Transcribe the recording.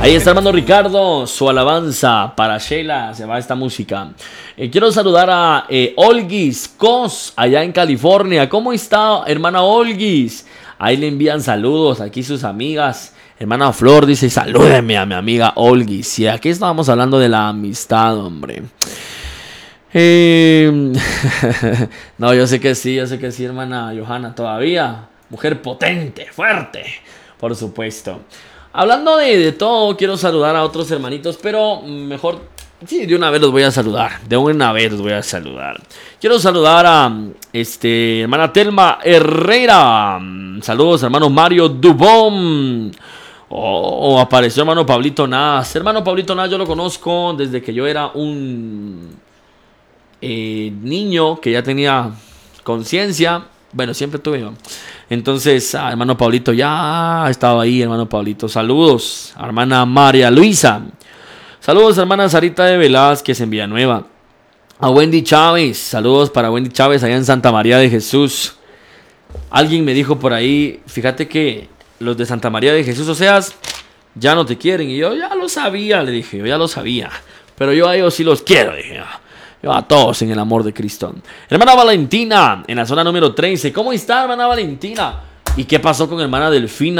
Ahí está hermano Ricardo, su alabanza para Sheila, se va esta música. Quiero saludar a Olguis Cos, allá en California. ¿Cómo está hermana Olguis? Ahí le envían saludos aquí sus amigas. Hermana Flor dice, salúdeme a mi amiga Olguis. Y aquí estábamos hablando de la amistad, hombre. No, yo sé que sí, hermana Johanna, todavía. Mujer potente, fuerte, por supuesto. Hablando de todo, quiero saludar a otros hermanitos, pero mejor, sí, de una vez los voy a saludar. Quiero saludar a hermana Telma Herrera. Saludos, hermano Mario Dubón. Apareció hermano Pablito Naz. Hermano Pablito Naz yo lo conozco desde que yo era un niño que ya tenía conciencia. Bueno, siempre tuve yo. Entonces, hermano Pablito ya estaba ahí, hermano Pablito. Saludos, hermana María Luisa. Saludos, hermana Sarita de Velázquez en Villanueva. A Wendy Chávez. Saludos para Wendy Chávez allá en Santa María de Jesús. Alguien me dijo por ahí, fíjate que los de Santa María de Jesús, o sea, ya no te quieren. Y yo ya lo sabía, le dije, yo ya lo sabía. Pero yo a ellos sí los quiero, dije. Yo a todos en el amor de Cristo. Hermana Valentina, en la zona número 13. ¿Cómo está, hermana Valentina? ¿Y qué pasó con hermana Delfina?